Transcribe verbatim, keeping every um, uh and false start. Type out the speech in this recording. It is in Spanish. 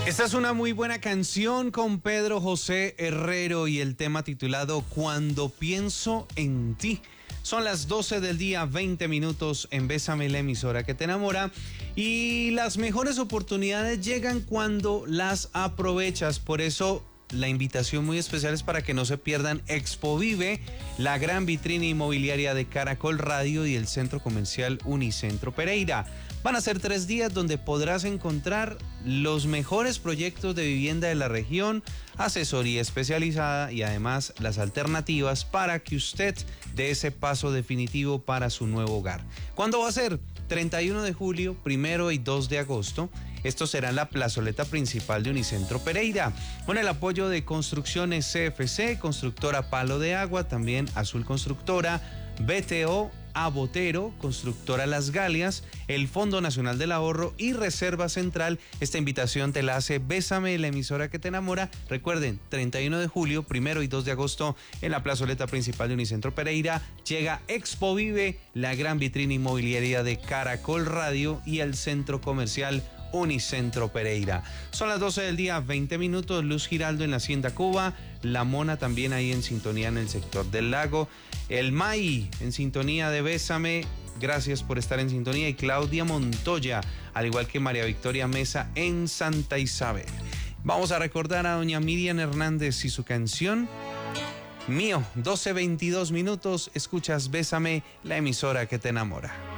Esta es una muy buena canción con Pedro José Herrero y el tema titulado Cuando pienso en ti. Son las doce del día, veinte minutos en Bésame, la emisora que te enamora. Y las mejores oportunidades llegan cuando las aprovechas. Por eso la invitación muy especial es para que no se pierdan Expo Vive, la gran vitrina inmobiliaria de Caracol Radio y el centro comercial Unicentro Pereira. Van a ser tres días donde podrás encontrar los mejores proyectos de vivienda de la región, asesoría especializada y además las alternativas para que usted dé ese paso definitivo para su nuevo hogar. ¿Cuándo va a ser? treinta y uno de julio, primero y dos de agosto. Esto será en la plazoleta principal de Unicentro Pereira, con el apoyo de Construcciones C F C, Constructora Palo de Agua, también Azul Constructora, B T O, Abotero, Constructora Las Galias, el Fondo Nacional del Ahorro y Reserva Central. Esta invitación te la hace Bésame, la emisora que te enamora. Recuerden, treinta y uno de julio, primero y dos de agosto, en la plazoleta principal de Unicentro Pereira, llega Expo Vive, la gran vitrina inmobiliaria de Caracol Radio y el centro comercial Unicentro Pereira. Son las doce del día, veinte minutos. Luz Giraldo en la Hacienda Cuba, La Mona también ahí en sintonía en el sector del lago, el May en sintonía de Bésame, gracias por estar en sintonía, y Claudia Montoya, al igual que María Victoria Mesa en Santa Isabel. Vamos a recordar a doña Miriam Hernández y su canción Mío. Doce veintidós minutos, escuchas Bésame, la emisora que te enamora.